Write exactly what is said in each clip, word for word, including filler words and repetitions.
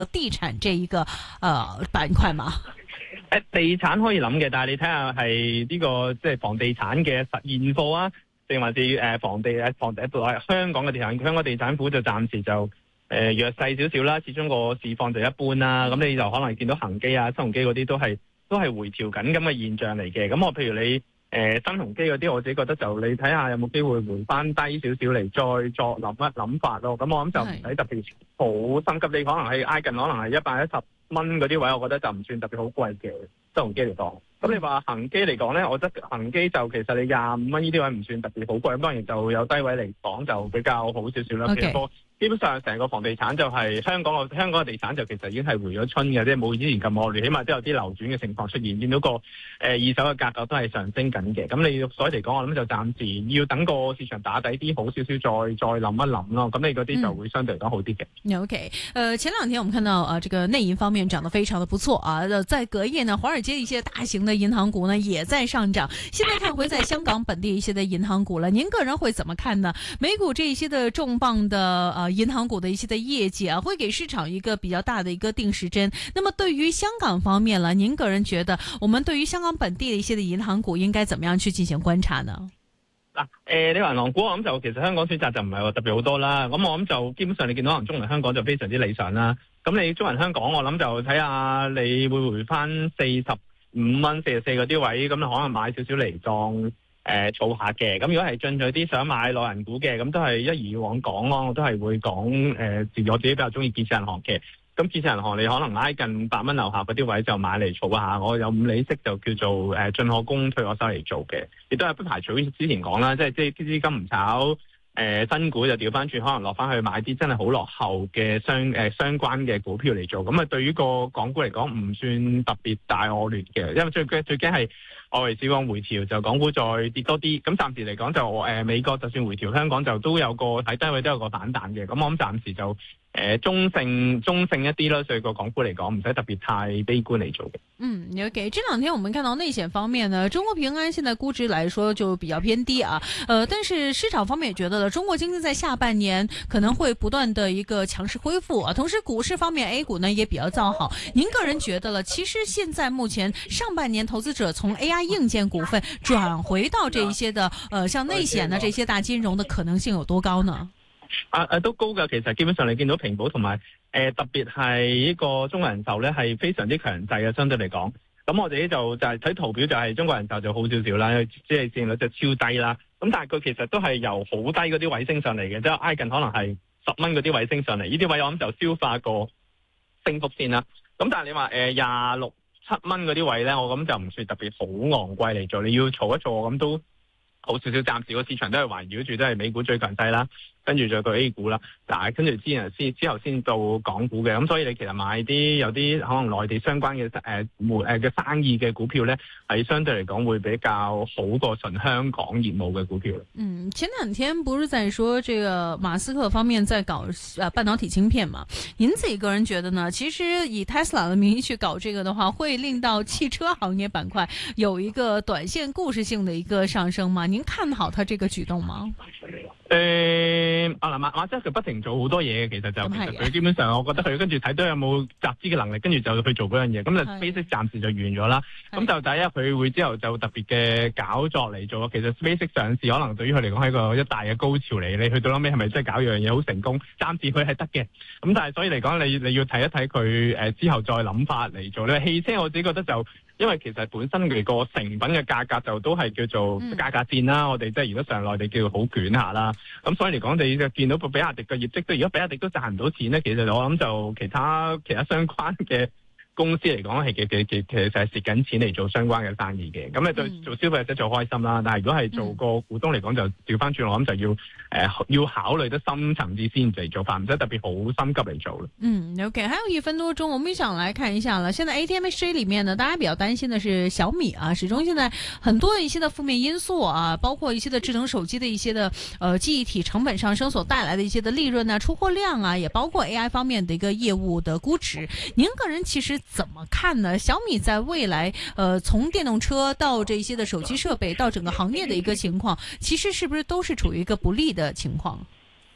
地產這一個呃板塊嗎？ 誒，地產可以諗嘅，但係你睇下係呢個即係房地產嘅實現貨啊，定還是誒房地誒房地香港嘅地產，香港地產股就暫時就誒、呃、弱勢少少啦，始終個市況就一般啦。咁你就可能見到恒基啊、新鴻基嗰啲都係都係回調緊咁嘅現象嚟嘅。咁我譬如你誒、呃、新鴻基嗰啲，我自己覺得就你睇下有冇機會回翻低少少嚟，再作諗一諗法咯。咁我諗就唔使特別好心急，你可能係挨近可能係一百一十蚊嗰啲位，我覺得就唔算特別好貴嘅新鴻基嚟講。咁你話恒基嚟講咧，我覺得恒基就其實你廿五蚊呢啲位唔算特別好貴，咁當然就有低位嚟講就比較好少少啦。 Okay. 基本上成個房地產就係香港個香港嘅地產就其實已經係回咗春嘅，即係冇之前咁惡劣，起碼都有啲流轉嘅情況出現，見到個誒、呃、二手嘅價格都係上升緊嘅。咁你所以嚟講，我諗就暫時要等個市場打底啲好少少，再再諗一諗咯。咁你嗰啲就會相對嚟講好啲嘅。 嗯、OK，呃，前兩天我們看到啊、呃，這個內銀方面漲得非常的不錯啊。在隔夜呢，華爾街一些大型的銀行股呢也在上漲。現在看回在香港本地一些的銀行股了，您個人會怎麼看呢？美股這一些的重磅的呃銀行股的一些的業績啊，會給市場一個比較大的一個定時針。那麼對於香港方面了，您個人覺得我們對於香港本地的一些的銀行股應該怎麼樣去進行觀察呢？ 嗱，誒，你話銀行股，我諗就其實香港選擇就唔係話特別好多啦。咁我諗就基本上你見到可能中銀香港就非常之理想啦。咁你中銀香港，我諗就睇下你會回翻四十五蚊、四十四嗰啲位，咁你可能買少少嚟當誒儲下嘅。咁如果係進取啲想買內銀股嘅，咁都係一如以往講咯。我都係會講誒，自、呃、我自己比較中意建設銀行嘅。咁建設銀行你可能挨近八蚊樓下嗰啲位就買嚟儲下，我有五厘息就叫做誒進可攻退可守嚟做嘅，亦都係不排除之前講啦，即係即係啲資金唔炒誒、呃、新股就調翻轉，可能落翻去買啲真係好落後嘅相誒、呃、相關嘅股票嚟做，咁啊對於個港股嚟講唔算特別大惡劣嘅，因為最最驚係外圍市況回調就港股再跌多啲，咁暫時嚟講就誒、呃、美國就算回調，香港就都有個睇低位都有個反彈嘅，咁我諗暫時就。誒、呃，中性中性一啲啦，所以個港股嚟講唔使特別太悲觀嚟做嘅。 嗯 ，OK，這兩天我們看到內險方面呢，中國平安現在估值來說就比較偏低啊。呃，但是市場方面也覺得了，中國經濟在下半年可能會不斷的一個強勢恢復啊。同時股市方面 ，A 股呢也比較造好。您個人覺得了，其實現在目前上半年投資者從 A I 硬件股份轉回到這一些的，呃，像內險呢這些大金融的可能性有多高呢？ 啊誒都高㗎，其實基本上你見到平保同埋誒特別係呢個中國人壽咧係非常之強勢嘅，相對嚟講。咁我哋呢就就係睇圖表就係中國人壽就好少少啦，即係市盈率就超低啦。咁但係佢其實都係由好低嗰啲位升上嚟嘅，即係挨近可能係十蚊嗰啲位升上嚟。呢啲位我諗就消化個升幅先啦。咁但係你話誒廿六七蚊嗰啲位咧，我諗就唔算特別好昂貴嚟做，你要儲一儲咁都好少少。暫時個市場都係環繞住都係美股最強勢啦。跟住再個 A 股啦，但係跟住之後先之後先到港股嘅，咁所以你其實買啲有啲可能內地相關嘅誒誒嘅生意嘅股票咧，係相對嚟講會比較好過純香港業務嘅股票。 嗯，前兩天不是在說這個馬斯克方面在搞啊半導體芯片嘛？您自己個人覺得呢？其實以 Tesla 的名義去搞這個的話，會令到汽車行業板塊有一個短線故事性的一個上升嗎？您看好他這個舉動嗎？ 誒、呃，啊嗱，馬馬即係佢不停做好多嘢嘅，其實就其實佢基本上，我覺得佢跟住睇到有冇集資嘅能力，跟住就去做嗰樣嘢。咁就 SpaceX 暫時就完咗啦。咁就第一佢會之後就特別嘅搞作嚟做。其實 SpaceX 上市可能對於佢嚟講係一個一大嘅高潮嚟。你去到後尾係咪真係搞樣嘢好成功？暫時佢係得嘅。咁但係所以嚟講，你你要睇一睇佢誒之後再諗法嚟做。你話汽車我自己覺得就。因為其實本身佢個成品嘅價格就都係叫做價格戰啦，嗯、我哋即係如果上內地叫做好捲下啦，咁所以嚟講你就見到個比亞迪嘅業績，都如果比亞迪都賺唔到錢咧，其實我諗就其他其他相關嘅公司嚟講係其其其其實係蝕緊錢嚟做相關嘅生意嘅，咁你對做消費者就開心啦。但係如果係做個股東嚟講，就調翻轉，我諗就要誒、呃、要考慮得深層次先嚟做法，唔使特別好心急嚟做啦。 嗯 ，OK，還有一分多鐘，我們想來看一下了。現在 A T M X J 裏面呢，大家比較擔心的是小米啊，始終現在很多的一些的負面因素啊，包括一些的智能手機的一些的呃記憶體成本上升所帶來的一些的利潤啊、出貨量啊，也包括 A I 方面的一個業務的估值。您個人其實怎麼看呢？小米在未來，呃，從電動車到這些的手機設備，到整個行業的一個情況，其實是不是都是處於一個不利的情況？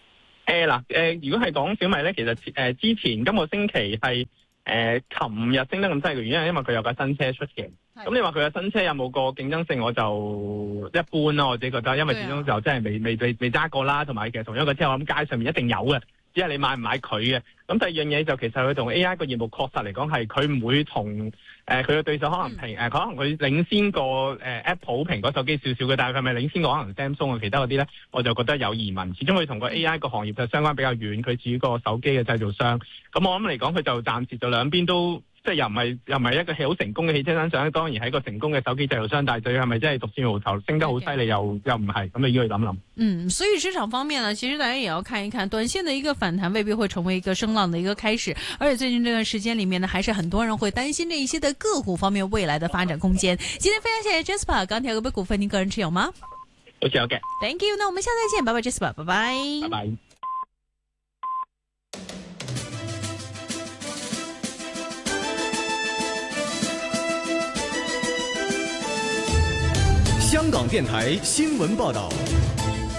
誒嗱誒，如果係講小米咧，其實誒、呃、之前今個星期係誒琴日升得咁犀利嘅原因係因為佢有架新車出嘅。咁你話佢嘅新車有冇個競爭性，我就一般啦，我自己覺得，因為始終就真係未未未未揸過啦，同埋其實同一個車我諗街上面一定有嘅，只係你買唔買佢嘅。咁第二樣嘢就其實佢同 A I 個業務確實嚟講係佢唔會同誒佢嘅對手可能平誒、呃，可能佢領先過誒、呃、Apple 蘋果手機少少嘅，但係佢係咪領先過可能 Samsung 啊其他嗰啲咧？我就覺得有疑問。始終佢同個 A I 個行業就相關比較遠，佢至於個手機嘅製造商。咁我諗嚟講，佢就暫時就兩邊都。即係又唔係又唔係一個好成功嘅汽車生產，當然係一個成功嘅手機製造商，但係佢係咪真係獨佔鰲頭，升得好犀利又又唔係，咁你要去諗諗。 嗯，所以市場方面呢，其實大家也要看一看，短線的一個反彈未必會成為一個升浪的一個開始，而且最近這段時間裡面呢，還是很多人會擔心這一些的個股方面未來的發展空間。今天非常謝謝 Jasper 鋼鐵股份股份，您個人持有嗎？ 好似有嘅。 Thank you，那我們下次再見，拜拜 Jasper，拜拜。 拜拜。 香港電台新聞報道。